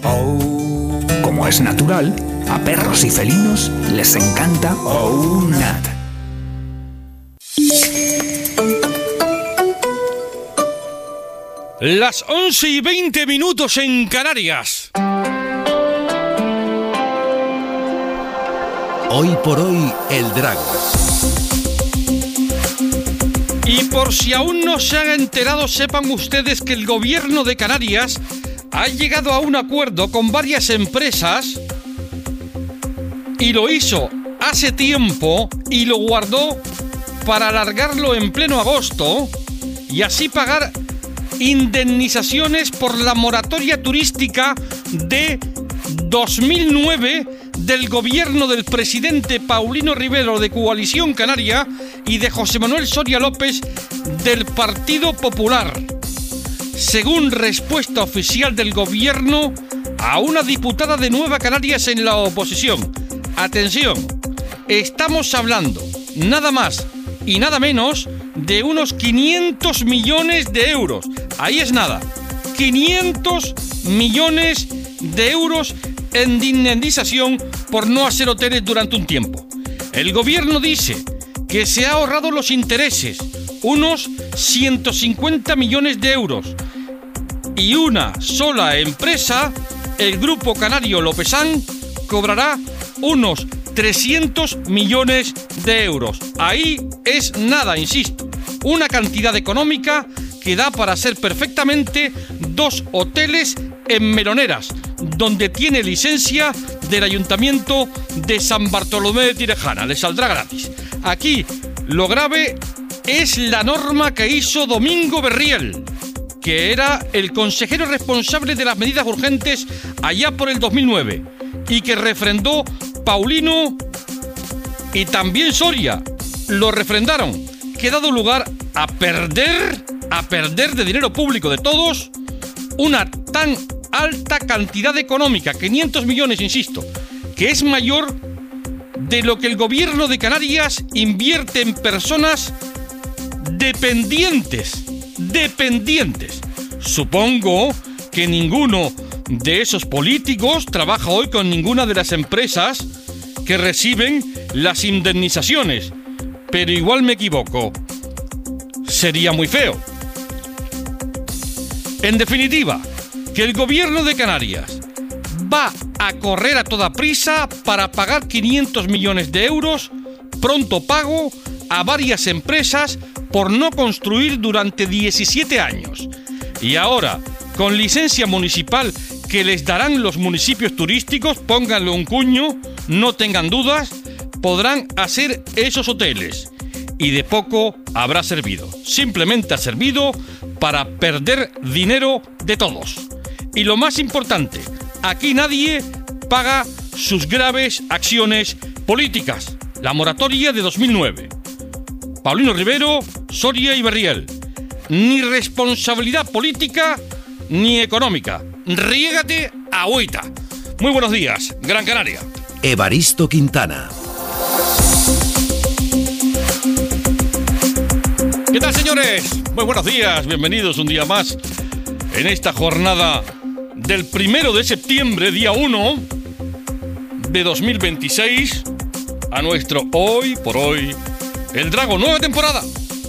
Como es natural, a perros y felinos les encanta OUNAT. Las 11:20 en Canarias. Hoy por hoy, el Drago. Y por si aún no se han enterado, sepan ustedes que el gobierno de Canarias ha llegado a un acuerdo con varias empresas y lo hizo hace tiempo y lo guardó para alargarlo en pleno agosto y así pagar indemnizaciones por la moratoria turística de 2009 del gobierno del presidente Paulino Rivero de Coalición Canaria y de José Manuel Soria López del Partido Popular, según respuesta oficial del gobierno a una diputada de Nueva Canarias en la oposición. Atención, estamos hablando nada más y nada menos de unos 500 millones de euros. Ahí es nada, 500 millones de euros en indemnización por no hacer hoteles durante un tiempo. El gobierno dice que se ha ahorrado los intereses, unos 150 millones de euros, y una sola empresa, el Grupo Canario Lopezán, cobrará unos 300 millones de euros. Ahí es nada, insisto, una cantidad económica que da para hacer perfectamente 2 hoteles en Meloneras, donde tiene licencia del Ayuntamiento de San Bartolomé de Tirejana. Le saldrá gratis. Aquí lo grave es la norma que hizo Domingo Berriel, que era el consejero responsable de las medidas urgentes allá por el 2009 y que refrendó Paulino y también Soria. Lo refrendaron, que ha dado lugar a perder de dinero público de todos una tan alta cantidad económica, 500 millones, insisto, que es mayor de lo que el gobierno de Canarias invierte en personas dependientes. Supongo que ninguno de esos políticos trabaja hoy con ninguna de las empresas que reciben las indemnizaciones, pero igual me equivoco. Sería muy feo. En definitiva, que el gobierno de Canarias va a correr a toda prisa para pagar 500 millones de euros, pronto pago, a varias empresas por no construir durante 17 años. Y ahora, con licencia municipal que les darán los municipios turísticos, pónganle un cuño, no tengan dudas, podrán hacer esos hoteles. Y de poco habrá servido. Simplemente ha servido para perder dinero de todos. Y lo más importante, aquí nadie paga sus graves acciones políticas. La moratoria de 2009. Paulino Rivero, Soria y Berriel. Ni responsabilidad política ni económica. Riégate, agüita. Muy buenos días, Gran Canaria. Evaristo Quintana. ¿Qué tal, señores? Muy buenos días, bienvenidos un día más en esta jornada del 1 de septiembre, día 1 de 2026, a nuestro Hoy por Hoy, el Drago, nueva temporada.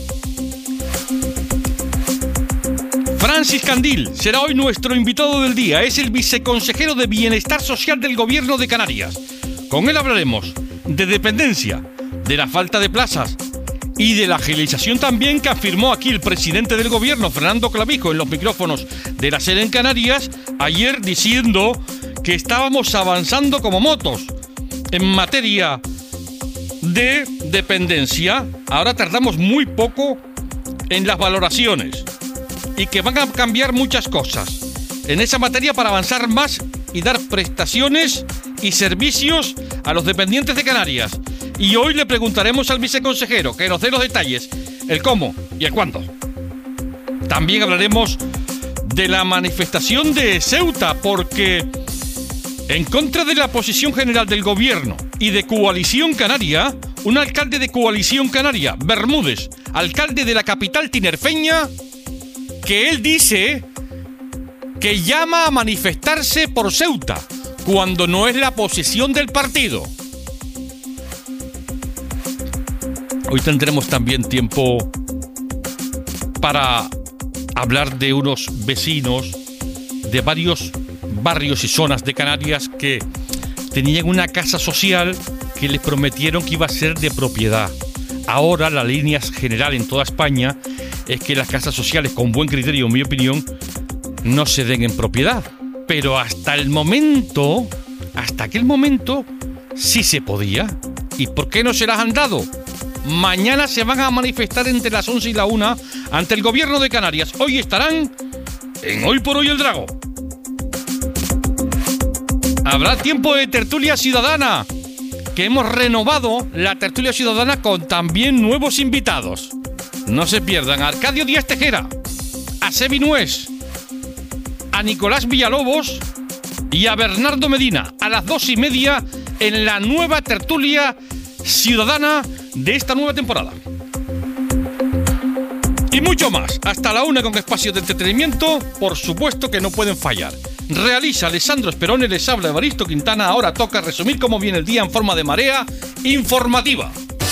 Francis Candil será hoy nuestro invitado del día. Es el viceconsejero de Bienestar Social del Gobierno de Canarias. Con él hablaremos de dependencia, de la falta de plazas y de la agilización también que afirmó aquí el presidente del gobierno, Fernando Clavijo, en los micrófonos de la SER en Canarias, ayer diciendo que estábamos avanzando como motos en materia de dependencia. Ahora tardamos muy poco en las valoraciones y que van a cambiar muchas cosas en esa materia para avanzar más y dar prestaciones y servicios a los dependientes de Canarias. Y hoy le preguntaremos al viceconsejero que nos dé los detalles, el cómo y el cuándo. También hablaremos de la manifestación de Ceuta, porque en contra de la posición general del gobierno y de Coalición Canaria, un alcalde de Coalición Canaria, Bermúdez, alcalde de la capital tinerfeña, que él dice que llama a manifestarse por Ceuta, cuando no es la posición del partido. Hoy tendremos también tiempo para hablar de unos vecinos de varios barrios y zonas de Canarias que tenían una casa social que les prometieron que iba a ser de propiedad. Ahora la línea general en toda España es que las casas sociales, con buen criterio en mi opinión, no se den en propiedad. Pero hasta aquel momento, sí se podía. ¿Y por qué no se las han dado? Mañana se van a manifestar entre las 11 y la 1 ante el gobierno de Canarias. Hoy estarán en Hoy por Hoy el Drago. Habrá tiempo de tertulia ciudadana, que hemos renovado la tertulia ciudadana con también nuevos invitados. No se pierdan a Arcadio Díaz Tejera, a Sebi Nués, a Nicolás Villalobos y a Bernardo Medina a las 2:30 en la nueva tertulia ciudadana de esta nueva temporada. Y mucho más, hasta la 1 con espacios de entretenimiento, por supuesto que no pueden fallar. Realiza Alessandro Esperone, les habla Evaristo Quintana. Ahora toca resumir cómo viene el día en forma de marea informativa.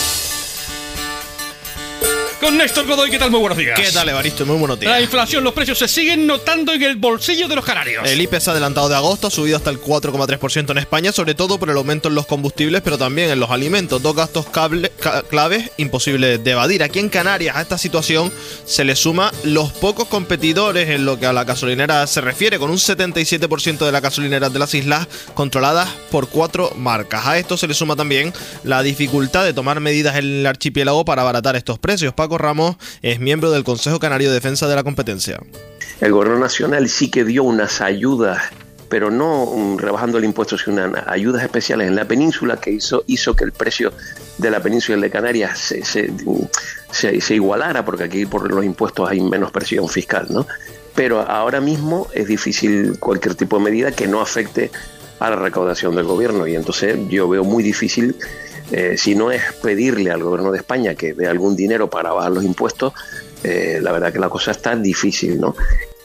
Con Néstor Godoy, ¿qué tal? Muy buenos días. ¿Qué tal, Evaristo? Muy buenos días. La inflación, los precios se siguen notando en el bolsillo de los canarios. El IPC adelantado de agosto ha subido hasta el 4,3% en España, sobre todo por el aumento en los combustibles, pero también en los alimentos. Dos gastos claves imposibles de evadir. Aquí en Canarias a esta situación se le suma los pocos competidores en lo que a la gasolinera se refiere, con un 77% de las gasolineras de las islas controladas por 4 marcas. A esto se le suma también la dificultad de tomar medidas en el archipiélago para abaratar estos precios. Paco Ramos es miembro del Consejo Canario de Defensa de la Competencia. El gobierno nacional sí que dio unas ayudas, pero no rebajando el impuesto, sino unas ayudas especiales en la península que hizo que el precio de la península de Canarias se igualara, porque aquí por los impuestos hay menos presión fiscal, ¿no? Pero ahora mismo es difícil cualquier tipo de medida que no afecte a la recaudación del gobierno, y entonces yo veo muy difícil. Si no es pedirle al gobierno de España que dé algún dinero para bajar los impuestos, la verdad que la cosa está difícil, ¿no?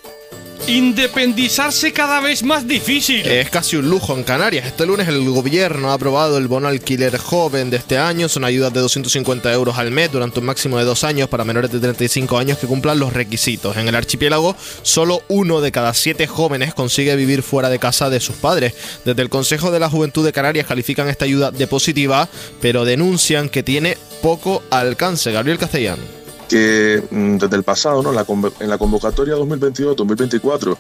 Independizarse cada vez más difícil. Es casi un lujo en Canarias. Este lunes el gobierno ha aprobado el bono alquiler joven de este año. Son ayudas de 250 euros al mes durante un máximo de 2 años para menores de 35 años que cumplan los requisitos. En el archipiélago, solo 1 de cada 7 jóvenes consigue vivir fuera de casa de sus padres. Desde el Consejo de la Juventud de Canarias califican esta ayuda de positiva, pero denuncian que tiene poco alcance. Gabriel Castellán. Que desde el pasado, ¿no? en la convocatoria 2022-2024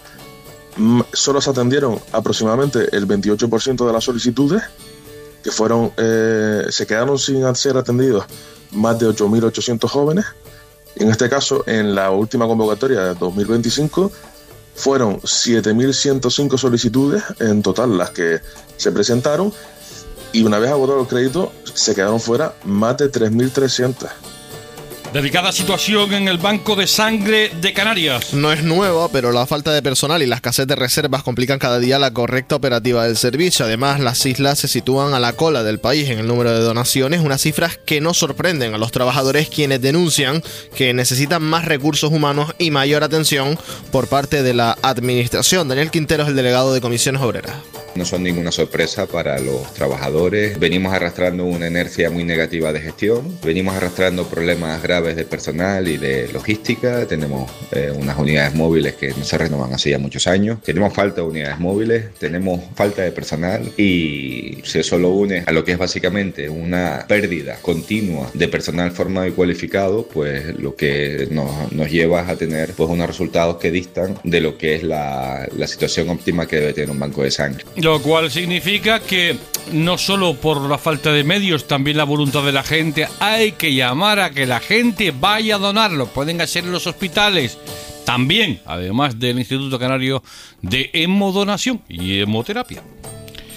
solo se atendieron aproximadamente el 28% de las solicitudes, que se quedaron sin ser atendidos más de 8.800 jóvenes. En este caso, en la última convocatoria de 2025 fueron 7.105 solicitudes en total las que se presentaron, y una vez agotado el crédito se quedaron fuera más de 3.300. Delicada situación en el Banco de Sangre de Canarias. No es nueva, pero la falta de personal y la escasez de reservas complican cada día la correcta operativa del servicio. Además, las islas se sitúan a la cola del país en el número de donaciones, unas cifras que no sorprenden a los trabajadores, quienes denuncian que necesitan más recursos humanos y mayor atención por parte de la administración. Daniel Quintero es el delegado de Comisiones Obreras. No son ninguna sorpresa para los trabajadores. Venimos arrastrando una inercia muy negativa de gestión. Venimos arrastrando problemas graves de personal y de logística. Tenemos unas unidades móviles que no se renovan hace ya muchos años. Tenemos falta de unidades móviles, tenemos falta de personal, y si eso lo une a lo que es básicamente una pérdida continua de personal formado y cualificado, pues lo que nos lleva a tener pues unos resultados que distan de lo que es la situación óptima que debe tener un banco de sangre. Lo cual significa que no solo por la falta de medios, también la voluntad de la gente. Hay que llamar a que la gente vaya a donarlo. Pueden hacer en los hospitales. También, además del Instituto Canario de Hemodonación y Hemoterapia.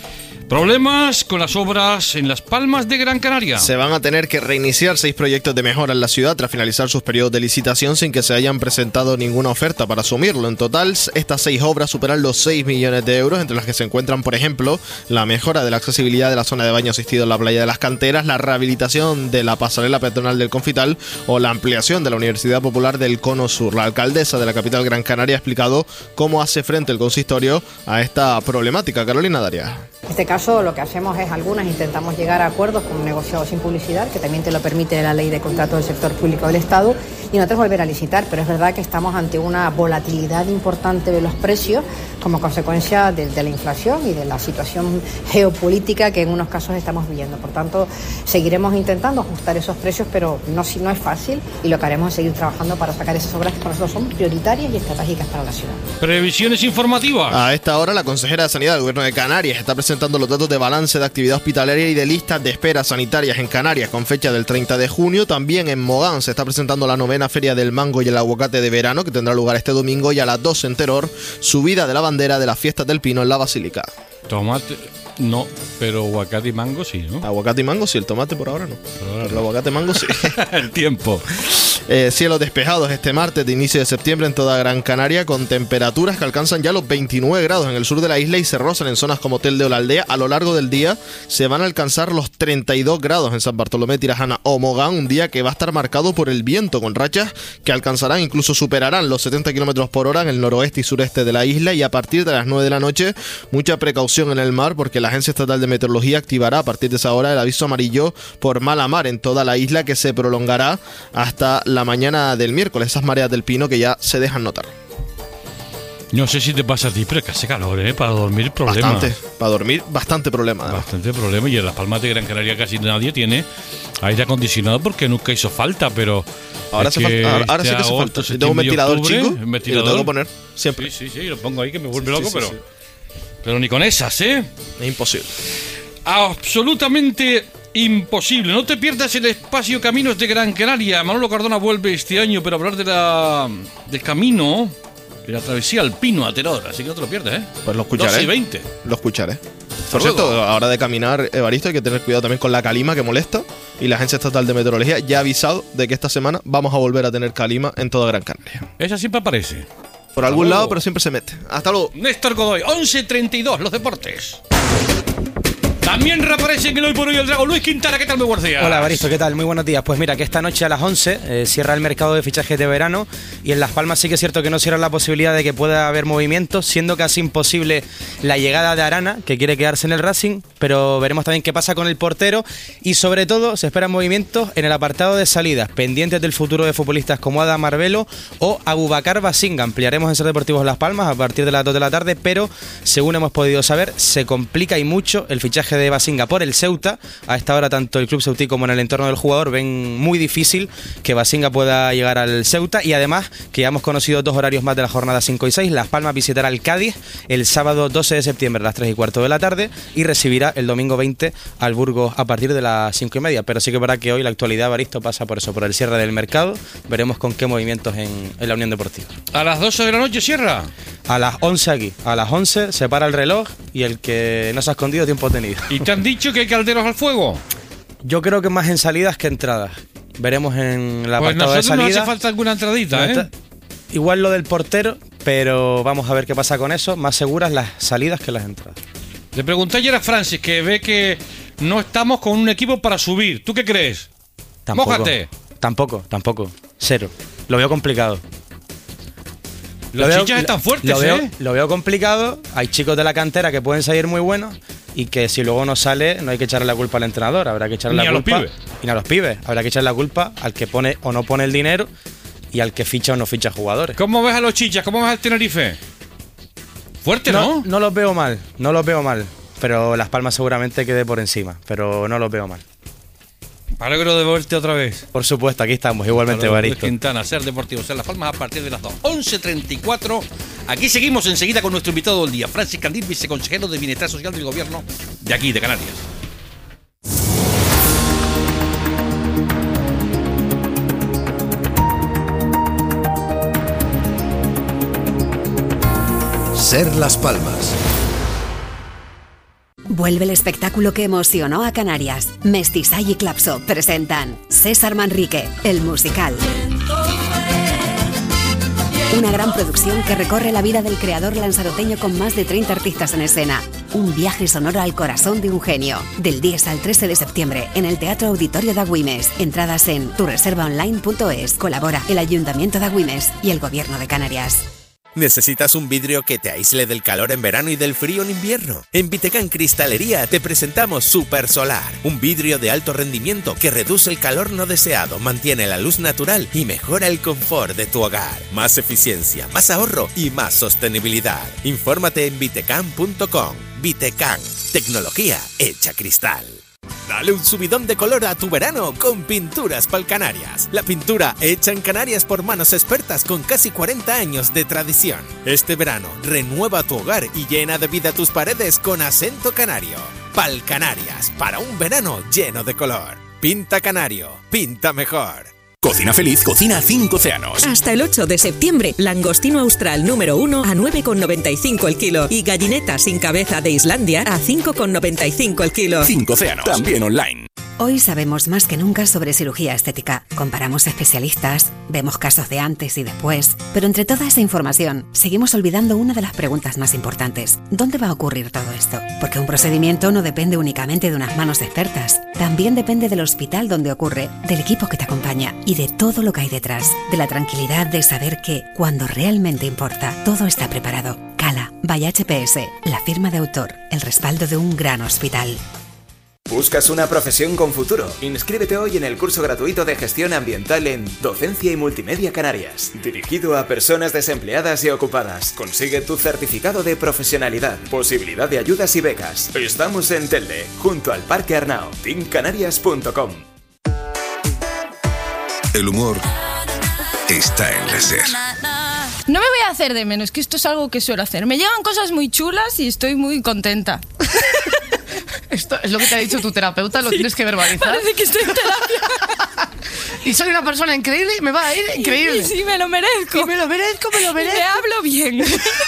Problemas con las obras en Las Palmas de Gran Canaria. Se van a tener que reiniciar 6 proyectos de mejora en la ciudad tras finalizar sus periodos de licitación sin que se hayan presentado ninguna oferta para asumirlo. En total, estas 6 obras superan los 6 millones de euros, entre las que se encuentran, por ejemplo, la mejora de la accesibilidad de la zona de baño asistido en la playa de las Canteras, la rehabilitación de la pasarela peatonal del Confital o la ampliación de la Universidad Popular del Cono Sur. La alcaldesa de la capital Gran Canaria ha explicado cómo hace frente el consistorio a esta problemática. Carolina Darias. En este caso lo que hacemos es intentamos llegar a acuerdos con un negociado sin publicidad, que también te lo permite la ley de contrato del sector público del Estado, y nosotros volver a licitar, pero es verdad que estamos ante una volatilidad importante de los precios como consecuencia de la inflación y de la situación geopolítica que en unos casos estamos viviendo. Por tanto, seguiremos intentando ajustar esos precios, pero no es fácil, y lo que haremos es seguir trabajando para sacar esas obras que para nosotros son prioritarias y estratégicas para la ciudad. Previsiones informativas. A esta hora, la consejera de Sanidad del Gobierno de Canarias está presentando los datos de balance de actividad hospitalaria y de listas de espera sanitarias en Canarias con fecha del 30 de junio. También en Mogán se está presentando la 9ª Feria del Mango y el Aguacate de Verano, que tendrá lugar este domingo, y a las 12 en Teror, subida de la bandera de las fiestas del Pino en la Basílica. Tomate, no, pero aguacate y mango sí, ¿no? Aguacate y mango sí, el tomate por ahora no. Pero el aguacate y mango sí. El tiempo. Cielos despejados este martes de inicio de septiembre en toda Gran Canaria, con temperaturas que alcanzan ya los 29 grados en el sur de la isla y se rozan en zonas como Telde o La Aldea. A lo largo del día se van a alcanzar los 32 grados en San Bartolomé, Tirajana o Mogán, un día que va a estar marcado por el viento, con rachas que alcanzarán, incluso superarán los 70 km por hora en el noroeste y sureste de la isla. Y a partir de las 9 de la noche, mucha precaución en el mar, porque la Agencia Estatal de Meteorología activará a partir de esa hora el aviso amarillo por mala mar en toda la isla, que se prolongará hasta la mañana del miércoles. Esas mareas del Pino que ya se dejan notar. No sé si te pasa a ti, pero es que hace calor, ¿eh? Para dormir, problema. Bastante. Para dormir, bastante problema. Bastante problema. Y en Las Palmas de Gran Canaria casi nadie tiene aire acondicionado porque nunca hizo falta, pero... Ahora, sí que hace falta. Si tengo un ventilador chico, y lo tengo que poner siempre. Sí, lo pongo ahí que me vuelve loco, pero ni con esas, ¿eh? Es imposible. Absolutamente imposible. No te pierdas el espacio Caminos de Gran Canaria. Manolo Cardona vuelve este año para hablar del camino, de la travesía al Pino a Teror. Así que no te lo pierdas, ¿eh? Pues lo escucharé. 12:20. Lo escucharé. Por cierto, a la hora de caminar, Evaristo, hay que tener cuidado también con la calima, que molesta. Y la Agencia Estatal de Meteorología ya ha avisado de que esta semana vamos a volver a tener calima en toda Gran Canaria. Esa siempre aparece. Por algún lado, pero siempre se mete. Hasta luego. Néstor Godoy, 11:32, los deportes. También reaparece en el Hoy por Hoy el Drago. Luis Quintana, ¿qué tal? Muy buenos días. Hola, Evaristo, ¿qué tal? Muy buenos días. Pues mira, que esta noche a las 11 cierra el mercado de fichajes de verano, y en Las Palmas sí que es cierto que no cierra la posibilidad de que pueda haber movimientos, siendo casi imposible la llegada de Arana, que quiere quedarse en el Racing, pero veremos también qué pasa con el portero, y sobre todo se esperan movimientos en el apartado de salidas, pendientes del futuro de futbolistas como Adam Marbelo o Abubakar Basinga. Ampliaremos en Ser Deportivos Las Palmas a partir de las 2 de la tarde, pero según hemos podido saber, se complica y mucho el fichaje de Basinga por el Ceuta. A esta hora tanto el club ceutí como en el entorno del jugador ven muy difícil que Basinga pueda llegar al Ceuta, y además que ya hemos conocido 2 horarios más de la jornada 5 y 6. Las Palmas visitará al Cádiz el sábado 12 de septiembre a las 3:15 de la tarde y recibirá el domingo 20 al Burgos a partir de las 5:30. Pero sí que es verdad que hoy la actualidad, Evaristo, pasa por eso, por el cierre del mercado. Veremos con qué movimientos en la Unión Deportiva. A las 12 de la noche cierra. A las 11 aquí. A las 11 se para el reloj y el que no se ha escondido tiempo tenido. ¿Y te han dicho que hay calderos al fuego? Yo creo que más en salidas que entradas. Veremos en la pues apartado de salida. Nos hace falta alguna entradita, ¿eh? Igual lo del portero, pero vamos a ver qué pasa con eso. Más seguras las salidas que las entradas. Le pregunté ayer a Francis, que ve que no estamos con un equipo para subir. ¿Tú qué crees? Tampoco, Mójate. Tampoco. Cero. Lo veo complicado. Los chichas están fuertes, Lo veo complicado. Hay chicos de la cantera que pueden salir muy buenos, y que si luego no sale, no hay que echarle la culpa al entrenador. Habrá que echarle la culpa. Ni a los pibes. Habrá que echarle la culpa al que pone o no pone el dinero y al que ficha o no ficha jugadores. ¿Cómo ves a los chichas? ¿Cómo ves al Tenerife? Fuerte, ¿no? No los veo mal. Pero Las Palmas seguramente quede por encima. Pero no los veo mal. Me alegro de verte otra vez. Por supuesto, aquí estamos, igualmente, Evaristo. Quintana, Ser Deportivos en Las Palmas a partir de las 2. 11:34. Aquí seguimos enseguida con nuestro invitado del día, Francis Candil, viceconsejero de Bienestar Social del Gobierno de aquí, de Canarias. Ser Las Palmas. Vuelve el espectáculo que emocionó a Canarias. Mestizay y Clapso presentan César Manrique, el musical. Una gran producción que recorre la vida del creador lanzaroteño con más de 30 artistas en escena. Un viaje sonoro al corazón de un genio. Del 10 al 13 de septiembre en el Teatro Auditorio de Agüimes. Entradas en tureservaonline.es. Colabora el Ayuntamiento de Agüimes y el Gobierno de Canarias. ¿Necesitas un vidrio que te aísle del calor en verano y del frío en invierno? En Vitecán Cristalería te presentamos Super Solar, un vidrio de alto rendimiento que reduce el calor no deseado, mantiene la luz natural y mejora el confort de tu hogar. Más eficiencia, más ahorro y más sostenibilidad. Infórmate en vitecán.com. Vitecán, tecnología hecha cristal. Dale un subidón de color a tu verano con Pinturas Pal Canarias. La pintura hecha en Canarias por manos expertas con casi 40 años de tradición. Este verano renueva tu hogar y llena de vida tus paredes con acento canario. Pal Canarias, para un verano lleno de color. Pinta Canario, pinta mejor. Cocina Feliz cocina 5 océanos. Hasta el 8 de septiembre, langostino austral número 1 a 9,95 el kilo y gallineta sin cabeza de Islandia a 5,95 el kilo. 5 océanos, también online. Hoy sabemos más que nunca sobre cirugía estética. Comparamos especialistas, vemos casos de antes y después, pero entre toda esa información seguimos olvidando una de las preguntas más importantes. ¿Dónde va a ocurrir todo esto? Porque un procedimiento no depende únicamente de unas manos expertas. También depende del hospital donde ocurre, del equipo que te acompaña y de todo lo que hay detrás. De la tranquilidad de saber que, cuando realmente importa, todo está preparado. Cala, by HPS, la firma de autor, el respaldo de un gran hospital. ¿Buscas una profesión con futuro? Inscríbete hoy en el curso gratuito de gestión ambiental en Docencia y Multimedia Canarias, dirigido a personas desempleadas y ocupadas. Consigue tu certificado de profesionalidad, posibilidad de ayudas y becas. Estamos en Telde, junto al Parque Arnao. teamcanarias.com. El humor está en la SER. No me voy a hacer de menos, que esto es algo que suelo hacer. Me llegan cosas muy chulas y estoy muy contenta. Esto es lo que te ha dicho tu terapeuta, lo tienes que verbalizar. Parece que estoy en terapia. Y soy una persona increíble y me va a ir increíble. Sí, me lo merezco. Y me lo merezco. Y me hablo bien.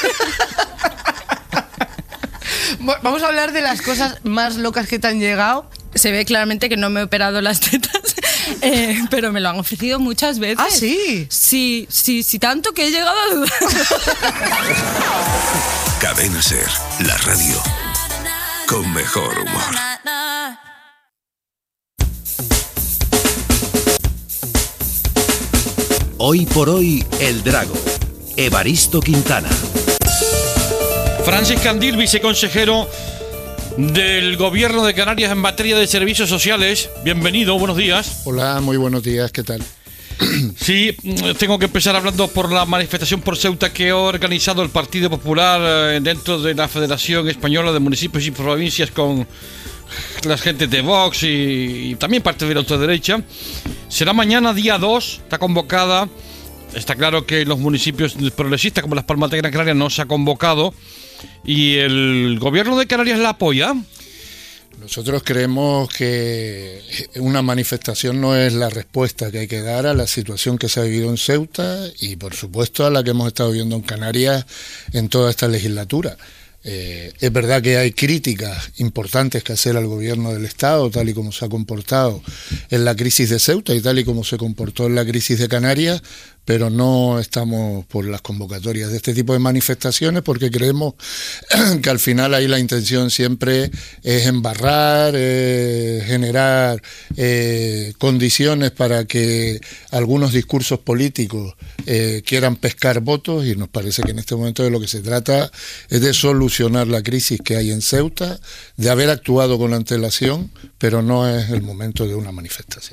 Vamos a hablar de las cosas más locas que te han llegado. Se ve claramente que no me he operado las tetas, pero me lo han ofrecido muchas veces. ¿Ah, sí? Sí, tanto que he llegado a dudar. Cadena SER, la radio con mejor humor. Hoy por hoy, El Drago. Evaristo Quintana. Francis Candil, viceconsejero del Gobierno de Canarias en materia de servicios sociales. Bienvenido, buenos días. Hola, muy buenos días, ¿qué tal? Sí, tengo que empezar hablando por la manifestación por Ceuta que ha organizado el Partido Popular dentro de la Federación Española de Municipios y Provincias con las gentes de Vox y también parte de la ultraderecha. Será mañana día 2, está convocada. Está claro que los municipios progresistas como Las Palmas de Gran Canaria no se ha convocado y el Gobierno de Canarias la apoya. Nosotros creemos que una manifestación no es la respuesta que hay que dar a la situación que se ha vivido en Ceuta y, por supuesto, a la que hemos estado viendo en Canarias en toda esta legislatura. Es verdad que hay críticas importantes que hacer al gobierno del Estado, tal y como se ha comportado en la crisis de Ceuta y tal y como se comportó en la crisis de Canarias, pero no estamos por las convocatorias de este tipo de manifestaciones porque creemos que al final ahí la intención siempre es embarrar, generar condiciones para que algunos discursos políticos quieran pescar votos, y nos parece que en este momento de lo que se trata es de solucionar la crisis que hay en Ceuta, de haber actuado con antelación, pero no es el momento de una manifestación.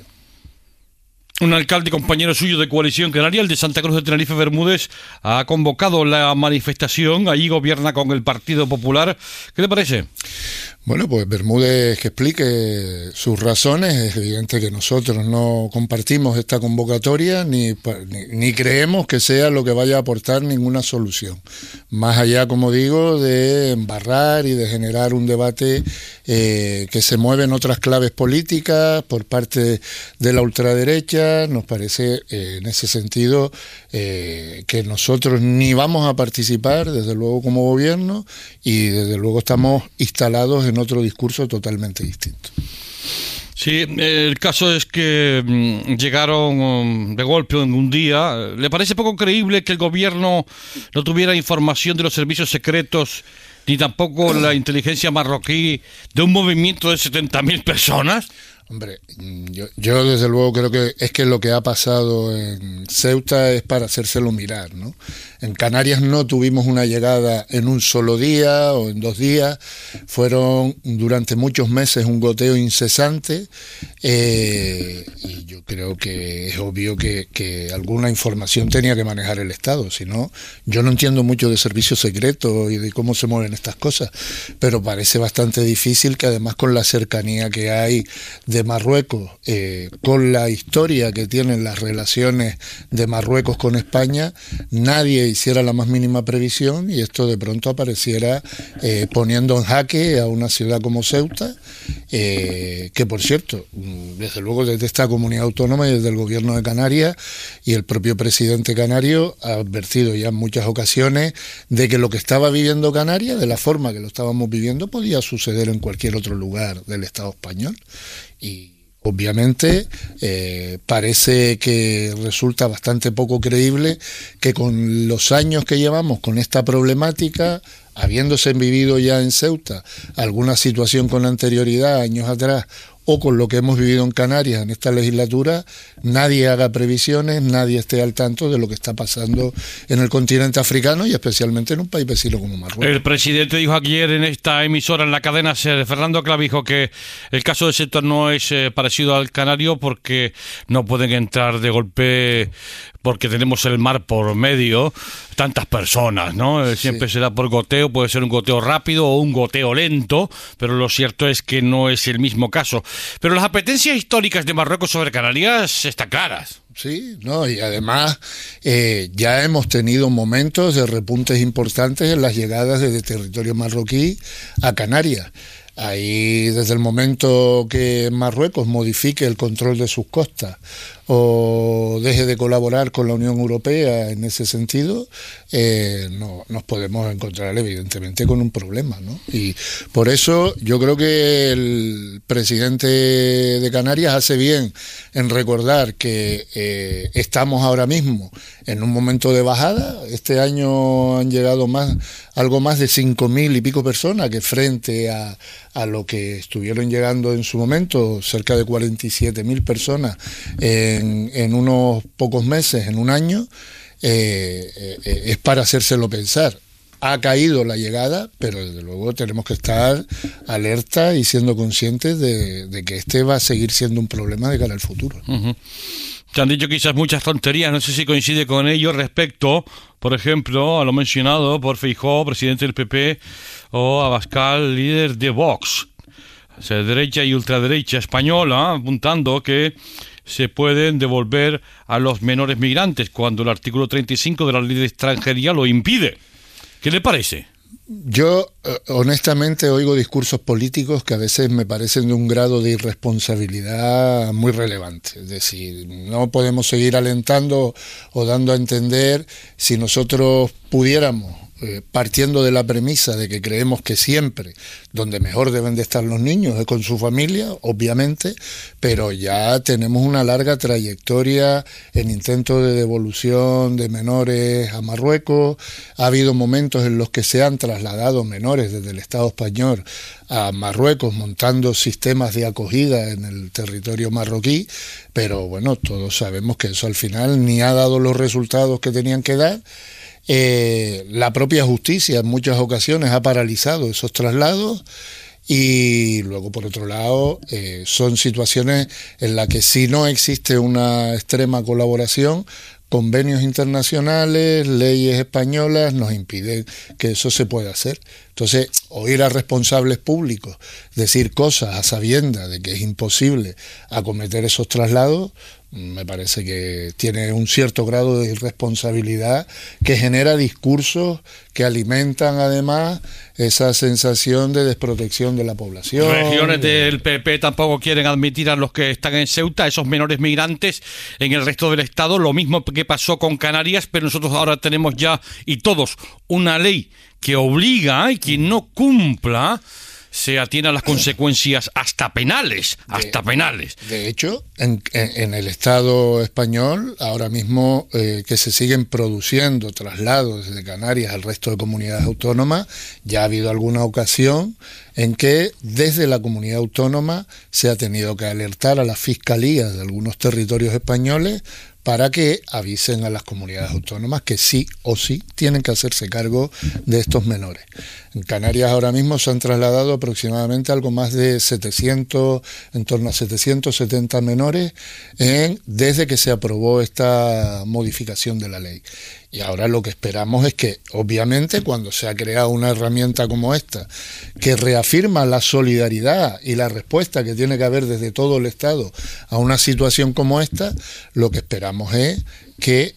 Un alcalde compañero suyo de Coalición Canaria, el de Santa Cruz de Tenerife, Bermúdez, ha convocado la manifestación. Allí gobierna con el Partido Popular. ¿Qué te parece? Bueno, pues Bermúdez que explique sus razones. Es evidente que nosotros no compartimos esta convocatoria ni creemos que sea lo que vaya a aportar ninguna solución. Más allá, como digo, de embarrar y de generar un debate que se mueve en otras claves políticas por parte de la ultraderecha, nos parece en ese sentido que nosotros ni vamos a participar, desde luego, como gobierno, y desde luego estamos instalados en otro discurso totalmente distinto. Sí, el caso es que llegaron de golpe en un día. ¿Le parece poco creíble que el gobierno no tuviera información de los servicios secretos ni tampoco la inteligencia marroquí de un movimiento de 70.000 personas? Hombre, yo desde luego creo que es que lo que ha pasado en Ceuta es para hacérselo mirar, ¿no? En Canarias no tuvimos una llegada en un solo día o en 2 días, fueron durante muchos meses un goteo incesante, y yo creo que es obvio que alguna información tenía que manejar el Estado, si no, yo no entiendo mucho de servicios secretos y de cómo se mueven estas cosas, pero parece bastante difícil que además con la cercanía que hay de Marruecos, con la historia que tienen las relaciones de Marruecos con España, nadie hiciera la más mínima previsión y esto de pronto apareciera poniendo en jaque a una ciudad como Ceuta, que por cierto, desde luego desde esta comunidad autónoma y desde el gobierno de Canarias y el propio presidente canario ha advertido ya en muchas ocasiones de que lo que estaba viviendo Canarias, de la forma que lo estábamos viviendo, podía suceder en cualquier otro lugar del Estado español. Y obviamente parece que resulta bastante poco creíble que con los años que llevamos con esta problemática, habiéndose vivido ya en Ceuta alguna situación con anterioridad, años atrás, o con lo que hemos vivido en Canarias en esta legislatura, nadie haga previsiones, nadie esté al tanto de lo que está pasando en el continente africano y especialmente en un país vecino como Marruecos. El presidente dijo ayer en esta emisora, en la cadena SER, Fernando Clavijo, que el caso de Ceuta no es parecido al canario porque no pueden entrar de golpe porque tenemos el mar por medio, tantas personas, ¿no? Siempre será por goteo, puede ser un goteo rápido o un goteo lento, pero lo cierto es que no es el mismo caso. Pero las apetencias históricas de Marruecos sobre Canarias están claras. Sí, no, y además ya hemos tenido momentos de repuntes importantes en las llegadas desde territorio marroquí a Canarias. Ahí, desde el momento que Marruecos modifique el control de sus costas o deje de colaborar con la Unión Europea en ese sentido, no nos podemos encontrar evidentemente con un problema, ¿no? Y por eso yo creo que el presidente de Canarias hace bien en recordar que estamos ahora mismo en un momento de bajada. Este año han llegado algo más de 5.000 y pico personas, que frente a lo que estuvieron llegando en su momento, cerca de 47.000 personas en unos pocos meses, en un año, es para hacérselo pensar. Ha caído la llegada, pero desde luego tenemos que estar alerta y siendo conscientes de que este va a seguir siendo un problema de cara al futuro. Uh-huh. Te han dicho quizás muchas tonterías, no sé si coincide con ello respecto, por ejemplo, a lo mencionado por Feijóo, presidente del PP, o Abascal, líder de Vox, o sea, derecha y ultraderecha española, apuntando que se pueden devolver a los menores migrantes cuando el artículo 35 de la ley de extranjería lo impide. ¿Qué le parece? Yo honestamente oigo discursos políticos que a veces me parecen de un grado de irresponsabilidad muy relevante. Es decir, no podemos seguir alentando o dando a entender, si nosotros pudiéramos, partiendo de la premisa de que creemos que siempre donde mejor deben de estar los niños es con su familia, obviamente, pero ya tenemos una larga trayectoria en intentos de devolución de menores a Marruecos. Ha habido momentos en los que se han trasladado menores desde el Estado español a Marruecos montando sistemas de acogida en el territorio marroquí, pero bueno, todos sabemos que eso al final ni ha dado los resultados que tenían que dar. La propia justicia en muchas ocasiones ha paralizado esos traslados y luego, por otro lado, son situaciones en las que si no existe una extrema colaboración, convenios internacionales, leyes españolas nos impiden que eso se pueda hacer. Entonces, oír a responsables públicos decir cosas a sabiendas de que es imposible acometer esos traslados, me parece que tiene un cierto grado de irresponsabilidad que genera discursos que alimentan además esa sensación de desprotección de la población. Regiones del PP tampoco quieren admitir a los que están en Ceuta, a esos menores migrantes en el resto del Estado, lo mismo que pasó con Canarias, pero nosotros ahora tenemos ya, y todos, una ley que obliga y quien no cumpla se atiene a las consecuencias hasta penales, De hecho, en el Estado español, ahora mismo que se siguen produciendo traslados desde Canarias al resto de comunidades autónomas, ya ha habido alguna ocasión en que desde la comunidad autónoma se ha tenido que alertar a las fiscalías de algunos territorios españoles para que avisen a las comunidades autónomas que sí o sí tienen que hacerse cargo de estos menores. En Canarias ahora mismo se han trasladado aproximadamente algo más de 700, en torno a 770 menores desde que se aprobó esta modificación de la ley. Y ahora lo que esperamos es que, obviamente, cuando se ha creado una herramienta como esta, que reafirma la solidaridad y la respuesta que tiene que haber desde todo el Estado a una situación como esta, lo que esperamos es que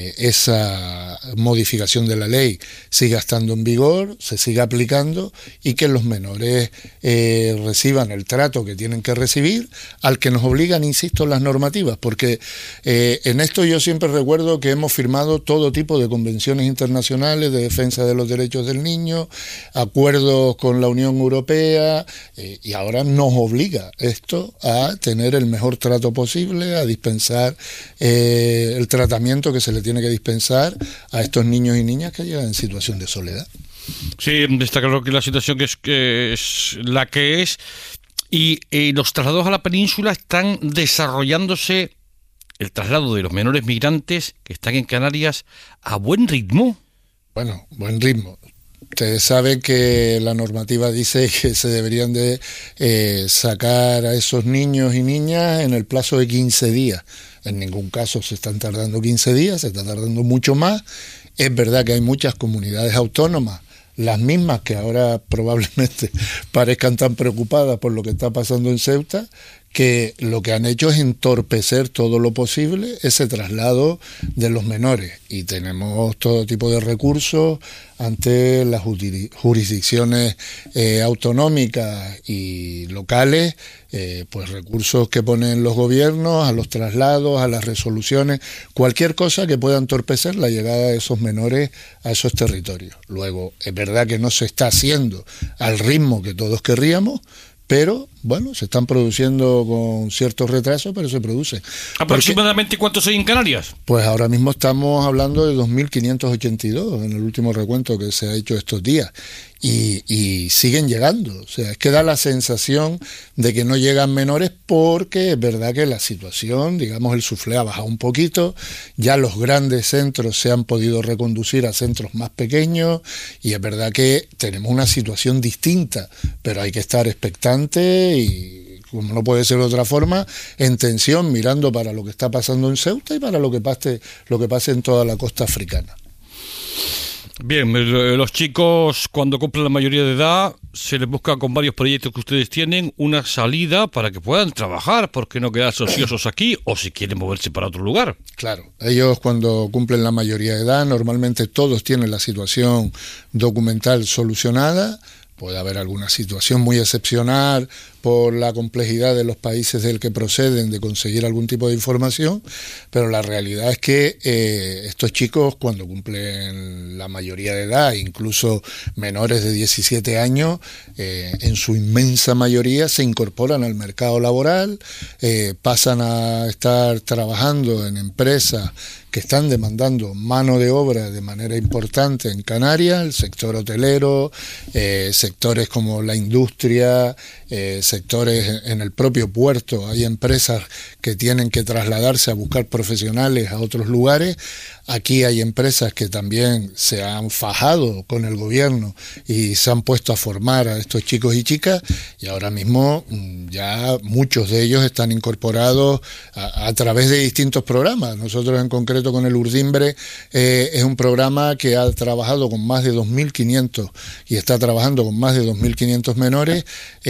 esa modificación de la ley siga estando en vigor, se siga aplicando y que los menores reciban el trato que tienen que recibir, al que nos obligan, insisto, las normativas, porque en esto yo siempre recuerdo que hemos firmado todo tipo de convenciones internacionales de defensa de los derechos del niño, acuerdos con la Unión Europea, y ahora nos obliga esto a tener el mejor trato posible, a dispensar el tratamiento que se le tiene que dispensar a estos niños y niñas que llegan en situación de soledad. Sí, está claro que la situación es la que es, y los traslados a la península están desarrollándose, el traslado de los menores migrantes que están en Canarias, a buen ritmo. Bueno, buen ritmo. Ustedes saben que la normativa dice que se deberían de sacar a esos niños y niñas en el plazo de 15 días. En ningún caso se están tardando 15 días, se está tardando mucho más. Es verdad que hay muchas comunidades autónomas, las mismas que ahora probablemente parezcan tan preocupadas por lo que está pasando en Ceuta, que lo que han hecho es entorpecer todo lo posible ese traslado de los menores, y tenemos todo tipo de recursos ante las jurisdicciones autonómicas y locales, pues recursos que ponen los gobiernos a los traslados, a las resoluciones, cualquier cosa que pueda entorpecer la llegada de esos menores a esos territorios. Luego, es verdad que no se está haciendo al ritmo que todos querríamos, pero bueno, se están produciendo con ciertos retrasos, pero se produce. ¿Aproximadamente cuántos hay en Canarias? Pues ahora mismo estamos hablando de 2.582 en el último recuento que se ha hecho estos días, y siguen llegando. O sea, es que da la sensación de que no llegan menores, porque es verdad que la situación, digamos, el suflé ha bajado un poquito, ya los grandes centros se han podido reconducir a centros más pequeños, y es verdad que tenemos una situación distinta, pero hay que estar expectante y, como no puede ser de otra forma, en tensión, mirando para lo que está pasando en Ceuta y para lo que pase en toda la costa africana. Bien, los chicos, cuando cumplen la mayoría de edad, se les busca, con varios proyectos que ustedes tienen, una salida para que puedan trabajar, porque no quedarse ociosos aquí, o si quieren moverse para otro lugar. Claro, ellos cuando cumplen la mayoría de edad, normalmente todos tienen la situación documental solucionada. Puede haber alguna situación muy excepcional por la complejidad de los países del que proceden de conseguir algún tipo de información, pero la realidad es que estos chicos, cuando cumplen la mayoría de edad, incluso menores de 17 años, en su inmensa mayoría se incorporan al mercado laboral, pasan a estar trabajando en empresas que están demandando mano de obra de manera importante en Canarias, el sector hotelero, sectores como la industria, sectores en el propio puerto. Hay empresas que tienen que trasladarse a buscar profesionales a otros lugares. Aquí hay empresas que también se han fajado con el gobierno y se han puesto a formar a estos chicos y chicas, y ahora mismo ya muchos de ellos están incorporados a través de distintos programas. Nosotros en concreto con el Urdimbre es un programa que ha trabajado con más de 2.500 y está trabajando con más de 2.500 menores,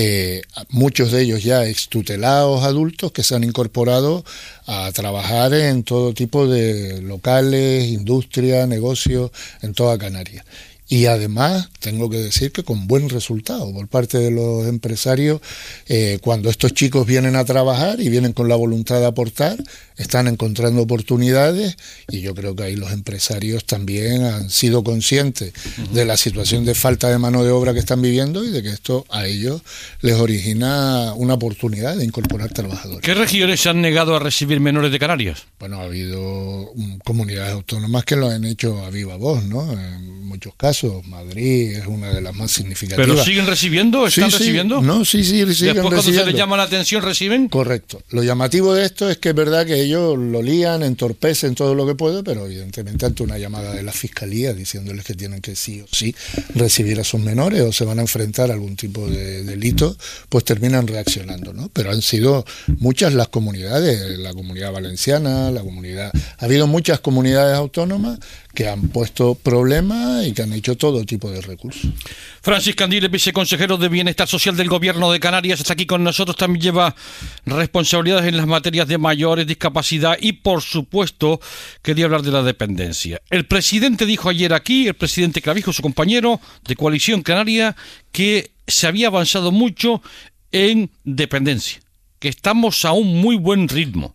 muchos de ellos ya extutelados adultos que se han incorporado a trabajar en todo tipo de locales, industria, negocios, en toda Canarias. Y además, tengo que decir que con buen resultado por parte de los empresarios, cuando estos chicos vienen a trabajar y vienen con la voluntad de aportar, están encontrando oportunidades, y yo creo que ahí los empresarios también han sido conscientes de la situación de falta de mano de obra que están viviendo y de que esto a ellos les origina una oportunidad de incorporar trabajadores. ¿Qué regiones se han negado a recibir menores de Canarias? Bueno, ha habido comunidades autónomas que lo han hecho a viva voz, ¿no? En muchos casos, Madrid es una de las más significativas. ¿Pero siguen recibiendo? ¿Están recibiendo? No, sí, siguen Después, cuando recibiendo. se les llama la atención, ¿reciben? Correcto. Lo llamativo de esto es que es verdad que ellos lo lían, entorpecen todo lo que pueden, pero evidentemente ante una llamada de la Fiscalía diciéndoles que tienen que sí o sí recibir a sus menores o se van a enfrentar a algún tipo de delito, pues terminan reaccionando, ¿no? Pero han sido muchas las comunidades, la Comunidad Valenciana, ha habido muchas comunidades autónomas que han puesto problemas y que han hecho todo tipo de recursos. Francis Candiles, viceconsejero de Bienestar Social del Gobierno de Canarias, está aquí con nosotros. También lleva responsabilidades en las materias de mayores, discapacidad y, por supuesto, quería hablar de la dependencia. El presidente dijo ayer aquí, el presidente Clavijo, su compañero de Coalición Canaria, que se había avanzado mucho en dependencia, que estamos a un muy buen ritmo.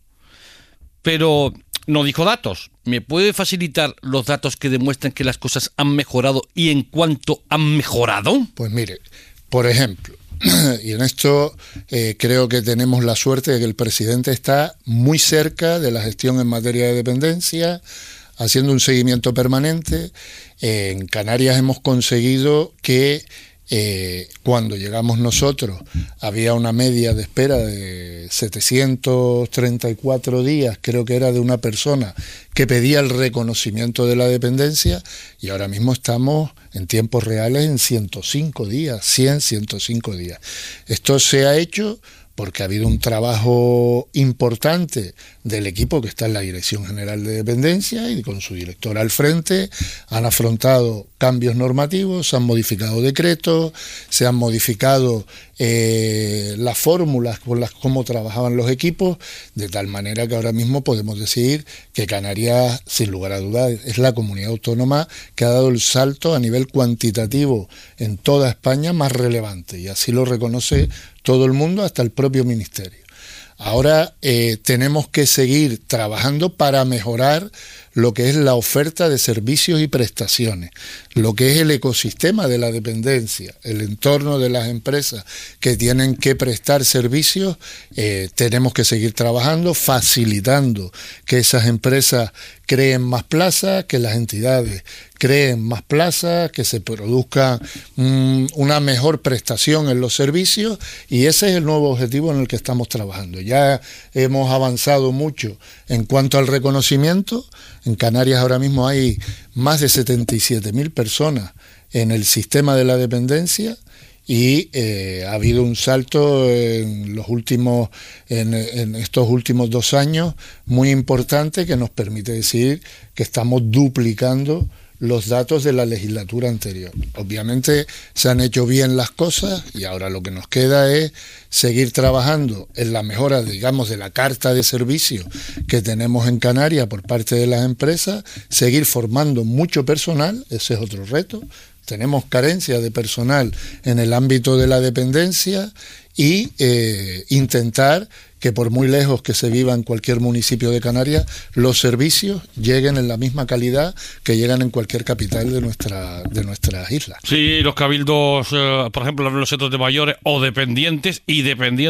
Pero no dijo datos. ¿Me puede facilitar los datos que demuestran que las cosas han mejorado y en cuánto han mejorado? Pues mire, por ejemplo, y en esto creo que tenemos la suerte de que el presidente está muy cerca de la gestión en materia de dependencia, haciendo un seguimiento permanente. En Canarias hemos conseguido que cuando llegamos nosotros había una media de espera de 734 días, creo que era, de una persona que pedía el reconocimiento de la dependencia, y ahora mismo estamos en tiempos reales en 105 días, 105 días. Esto se ha hecho porque ha habido un trabajo importante del equipo que está en la Dirección General de Dependencia y con su director al frente. Han afrontado cambios normativos, se han modificado decretos, se han modificado las fórmulas con las cómo trabajaban los equipos, de tal manera que ahora mismo podemos decir que Canarias, sin lugar a dudas, es la comunidad autónoma que ha dado el salto a nivel cuantitativo en toda España más relevante, y así lo reconoce todo el mundo, hasta el propio Ministerio. Ahora tenemos que seguir trabajando para mejorar lo que es la oferta de servicios y prestaciones, lo que es el ecosistema de la dependencia, el entorno de las empresas que tienen que prestar servicios. Tenemos que seguir trabajando, facilitando que esas empresas creen más plazas, que las entidades creen más plazas, que se produzca una mejor prestación en los servicios, y ese es el nuevo objetivo en el que estamos trabajando. Ya hemos avanzado mucho en cuanto al reconocimiento. En Canarias ahora mismo hay más de 77.000 personas en el sistema de la dependencia, y ha habido un salto en estos últimos 2 años muy importante, que nos permite decir que estamos duplicando los datos de la legislatura anterior. Obviamente se han hecho bien las cosas, y ahora lo que nos queda es seguir trabajando en la mejora, digamos, de la carta de servicios que tenemos en Canarias por parte de las empresas, seguir formando mucho personal, ese es otro reto. Tenemos carencia de personal en el ámbito de la dependencia, y intentar que, por muy lejos que se viva en cualquier municipio de Canarias, los servicios lleguen en la misma calidad que llegan en cualquier capital de nuestras islas. Sí, los cabildos, por ejemplo, los centros de mayores o dependientes, y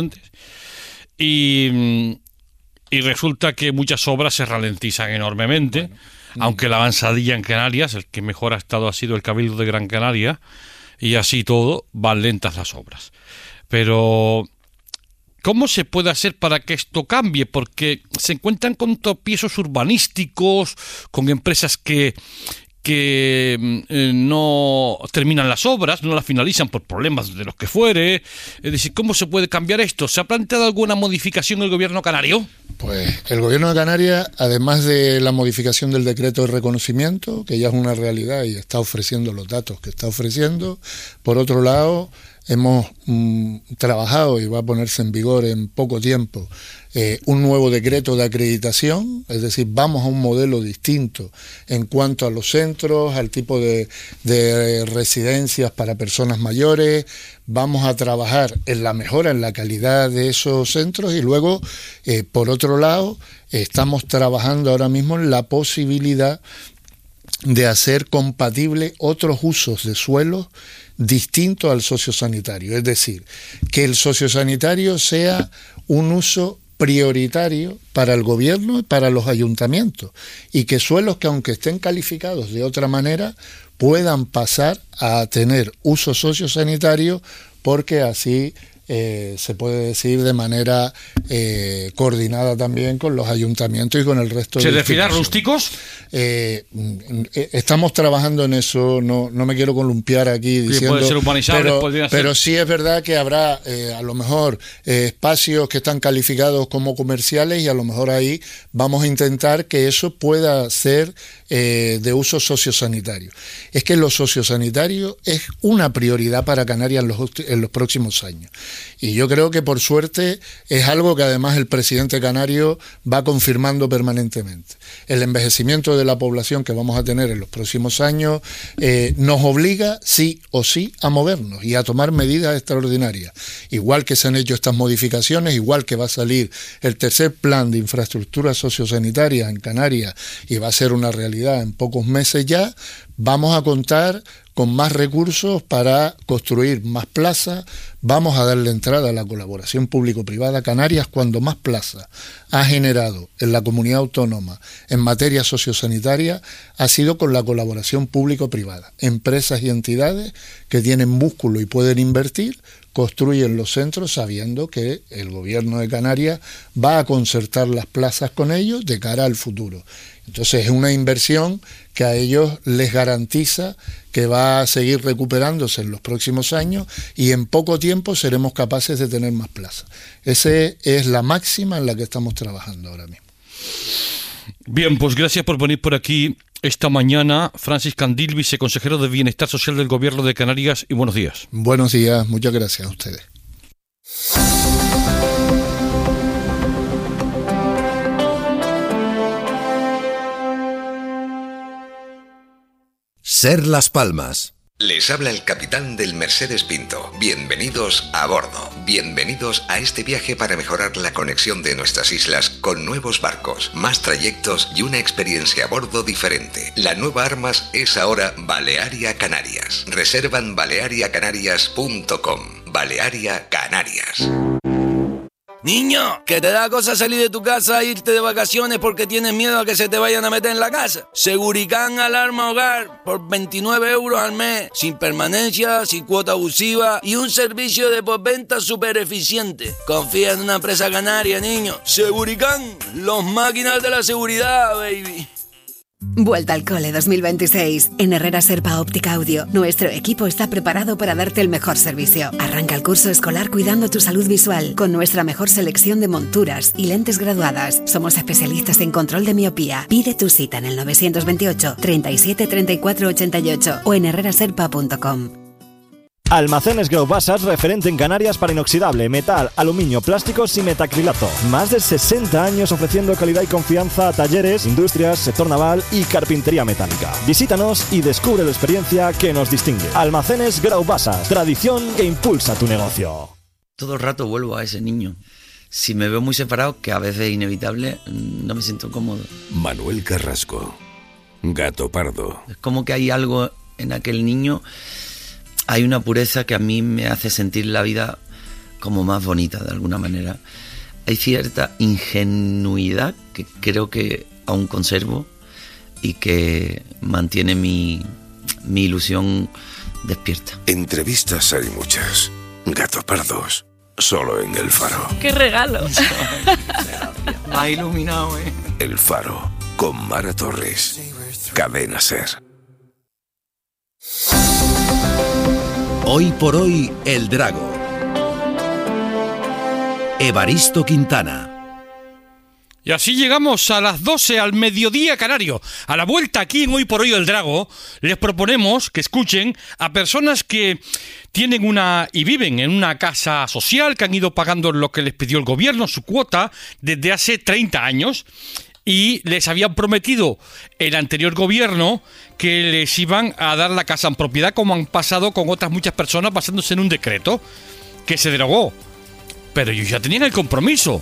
resulta que muchas obras se ralentizan enormemente. Aunque la avanzadilla en Canarias, el que mejor ha estado ha sido el Cabildo de Gran Canaria, y así todo van lentas las obras. Pero ¿Cómo se puede hacer para que esto cambie? Porque se encuentran con tropiezos urbanísticos, con empresas que no terminan las obras, no las finalizan por problemas de los que fuere. Es decir, ¿cómo se puede cambiar esto? ¿Se ha planteado alguna modificación el gobierno canario? Pues el gobierno de Canarias, además de la modificación del decreto de reconocimiento, que ya es una realidad y está ofreciendo los datos que está ofreciendo, por otro lado, hemos trabajado y va a ponerse en vigor en poco tiempo un nuevo decreto de acreditación, es decir, vamos a un modelo distinto en cuanto a los centros, al tipo de residencias para personas mayores, vamos a trabajar en la mejora, en la calidad de esos centros y luego, por otro lado, estamos trabajando ahora mismo en la posibilidad de hacer compatible otros usos de suelos distintos al sociosanitario, es decir, que el sociosanitario sea un uso prioritario para el gobierno y para los ayuntamientos y que suelos que aunque estén calificados de otra manera puedan pasar a tener uso sociosanitario porque así se puede decir de manera coordinada también con los ayuntamientos y con el resto de... ¿Se refiere a rústicos? Estamos trabajando en eso, no me quiero columpiar aquí diciendo... Puede ser urbanizable, pero sí es verdad que habrá a lo mejor espacios que están calificados como comerciales y a lo mejor ahí vamos a intentar que eso pueda ser de uso sociosanitario. Es que lo sociosanitario es una prioridad para Canarias en los próximos años. Y yo creo que por suerte es algo que además el presidente canario va confirmando permanentemente. El envejecimiento de la población que vamos a tener en los próximos años nos obliga sí o sí a movernos y a tomar medidas extraordinarias. Igual que se han hecho estas modificaciones, igual que va a salir el tercer plan de infraestructuras sociosanitarias en Canarias y va a ser una realidad en pocos meses ya, vamos a contar con más recursos para construir más plazas, vamos a darle entrada a la colaboración público-privada. Canarias, cuando más plazas ha generado en la comunidad autónoma en materia sociosanitaria, ha sido con la colaboración público-privada. Empresas y entidades que tienen músculo y pueden invertir, construyen los centros sabiendo que el gobierno de Canarias va a concertar las plazas con ellos de cara al futuro. Entonces es una inversión que a ellos les garantiza que va a seguir recuperándose en los próximos años y en poco tiempo seremos capaces de tener más plazas. Esa es la máxima en la que estamos trabajando ahora mismo. Bien, pues gracias por venir por aquí esta mañana. Francis Candil, viceconsejero de Bienestar Social del Gobierno de Canarias, y buenos días. Buenos días, muchas gracias a ustedes. Ser Las Palmas. Les habla el capitán del Mercedes Pinto. Bienvenidos a bordo. Bienvenidos a este viaje para mejorar la conexión de nuestras islas con nuevos barcos, más trayectos y una experiencia a bordo diferente. La nueva Armas es ahora Balearia Canarias. Reserva en baleariacanarias.com. Balearia Canarias. Niño, que te da cosa salir de tu casa e irte de vacaciones porque tienes miedo a que se te vayan a meter en la casa. Seguricán Alarma Hogar por 29 euros al mes, sin permanencia, sin cuota abusiva y un servicio de postventa súper eficiente. Confía en una empresa canaria, niño. Seguricán, los máquinas de la seguridad, baby. Vuelta al cole 2026. En Herrera Serpa Óptica Audio, nuestro equipo está preparado para darte el mejor servicio. Arranca el curso escolar cuidando tu salud visual con nuestra mejor selección de monturas y lentes graduadas. Somos especialistas en control de miopía. Pide tu cita en el 928 37 34 88 o en herreraserpa.com. Almacenes Graubassas, referente en Canarias para inoxidable, metal, aluminio, plásticos y metacrilato. Más de 60 años ofreciendo calidad y confianza a talleres, industrias, sector naval y carpintería metálica. Visítanos y descubre la experiencia que nos distingue. Almacenes Graubassas, tradición que impulsa tu negocio. Todo el rato vuelvo a ese niño. Si me veo muy separado, que a veces es inevitable, no me siento cómodo. Manuel Carrasco, Gato Pardo. Es como que hay algo en aquel niño. Hay una pureza que a mí me hace sentir la vida como más bonita de alguna manera. Hay cierta ingenuidad que creo que aún conservo y que mantiene mi ilusión despierta. Entrevistas hay muchas. Gato Pardos. solo en El Faro. ¡Qué regalo! Me ha iluminado, ¿eh? El Faro, con Mara Torres. Cadena SER. Hoy por hoy, El Drago. Evaristo Quintana. Y así llegamos a las 12, al mediodía canario. A la vuelta aquí en Hoy por Hoy El Drago, les proponemos que escuchen a personas que tienen y viven en una casa social, que han ido pagando lo que les pidió el gobierno, su cuota, desde hace 30 años. Y les habían prometido el anterior gobierno que les iban a dar la casa en propiedad, como han pasado con otras muchas personas basándose en un decreto que se derogó. Pero ellos ya tenían el compromiso.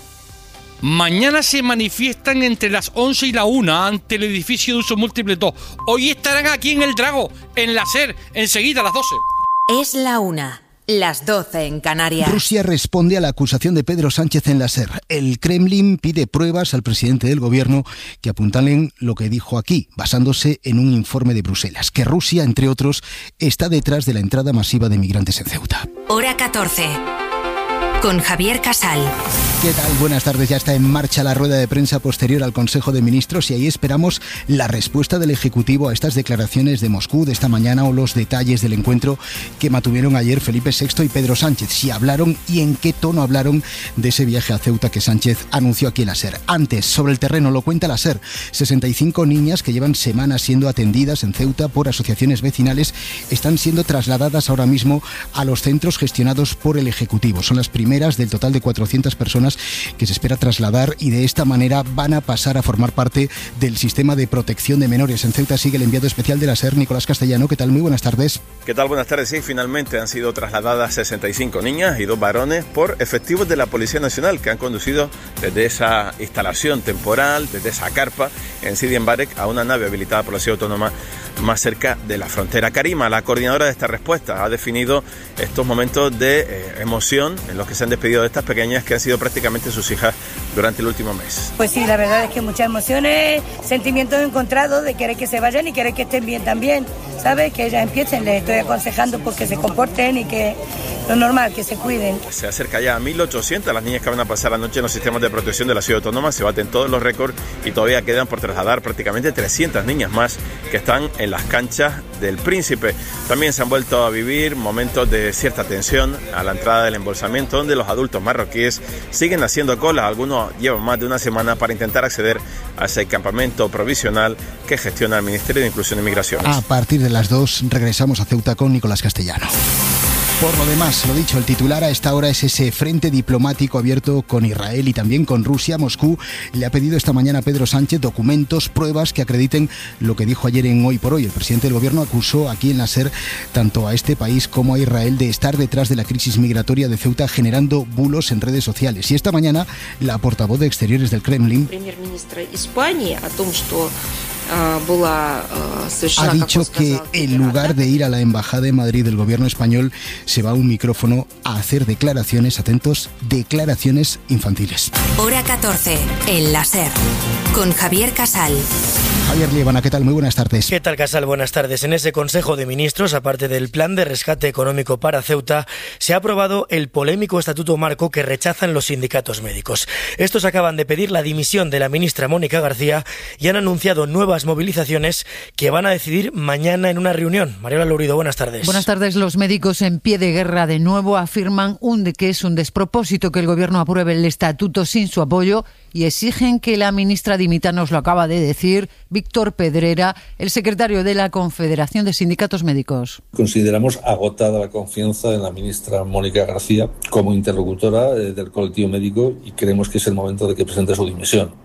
Mañana se manifiestan entre las 11 y la 1 ante el edificio de uso múltiple 2. Hoy estarán aquí en El Drago, en la SER, enseguida a las 12. Es la 1, las 12 en Canarias. Rusia responde a la acusación de Pedro Sánchez en la SER. El Kremlin pide pruebas al presidente del gobierno que apuntalan lo que dijo aquí, basándose en un informe de Bruselas, que Rusia, entre otros, está detrás de la entrada masiva de migrantes en Ceuta. Hora 14. Con Javier Casal. ¿Qué tal? Buenas tardes. Ya está en marcha la rueda de prensa posterior al Consejo de Ministros y ahí esperamos la respuesta del Ejecutivo a estas declaraciones de Moscú de esta mañana o los detalles del encuentro que mantuvieron ayer Felipe VI y Pedro Sánchez. Si hablaron y en qué tono hablaron de ese viaje a Ceuta que Sánchez anunció aquí en la SER. Antes, sobre el terreno, lo cuenta la SER. 65 niñas que llevan semanas siendo atendidas en Ceuta por asociaciones vecinales están siendo trasladadas ahora mismo a los centros gestionados por el Ejecutivo. Son las primeras del total de 400 personas que se espera trasladar y de esta manera van a pasar a formar parte del sistema de protección de menores. En Ceuta sigue el enviado especial de la SER, Nicolás Castellano. ¿Qué tal? Muy buenas tardes. ¿Qué tal? Buenas tardes. Sí, finalmente han sido trasladadas 65 niñas y 2 varones por efectivos de la Policía Nacional que han conducido desde esa instalación temporal, desde esa carpa en Sidi Mbarek a una nave habilitada por la Ciudad Autónoma más cerca de la frontera. Karima, la coordinadora de esta respuesta, ha definido estos momentos de emoción en los que se han despedido de estas pequeñas que han sido prácticamente sus hijas durante el último mes. Pues sí, la verdad es que muchas emociones, sentimientos encontrados de querer que se vayan y querer que estén bien también, ¿sabes? Que ellas empiecen, les estoy aconsejando porque se comporten y que lo normal, que se cuiden. Se acerca ya a 1.800 las niñas que van a pasar la noche en los sistemas de protección de la Ciudad Autónoma, se baten todos los récords y todavía quedan por trasladar prácticamente 300 niñas más que están en las canchas del Príncipe. También se han vuelto a vivir momentos de cierta tensión a la entrada del embolsamiento, donde los adultos marroquíes siguen haciendo cola. Algunos llevan más de una semana para intentar acceder a ese campamento provisional que gestiona el Ministerio de Inclusión y Migraciones. A partir de las 2 regresamos a Ceuta con Nicolás Castellano. Por lo demás, lo dicho, el titular a esta hora es ese frente diplomático abierto con Israel y también con Rusia. Moscú le ha pedido esta mañana a Pedro Sánchez documentos, pruebas que acrediten lo que dijo ayer en Hoy por Hoy. El presidente del gobierno acusó aquí en la SER tanto a este país como a Israel de estar detrás de la crisis migratoria de Ceuta generando bulos en redes sociales. Y esta mañana la portavoz de Exteriores del Kremlin ha dicho que en lugar de ir a la embajada de Madrid del gobierno español se va a un micrófono a hacer declaraciones, atentos, declaraciones infantiles. Hora 14, en la SER, con Javier Casal. Javier Liébana, ¿qué tal? Muy buenas tardes. ¿Qué tal, Casal? Buenas tardes. En ese Consejo de Ministros, aparte del plan de rescate económico para Ceuta, se ha aprobado el polémico Estatuto Marco que rechazan los sindicatos médicos. Estos acaban de pedir la dimisión de la ministra Mónica García y han anunciado nuevas movilizaciones que van a decidir mañana en una reunión. Mariola Lourido, buenas tardes. Buenas tardes. Los médicos en pie de guerra de nuevo afirman que es un despropósito que el gobierno apruebe el estatuto sin su apoyo y exigen que la ministra dimita. Nos lo acaba de decir Víctor Pedrera, el secretario de la Confederación de Sindicatos Médicos. Consideramos agotada la confianza en la ministra Mónica García como interlocutora del colectivo médico y creemos que es el momento de que presente su dimisión.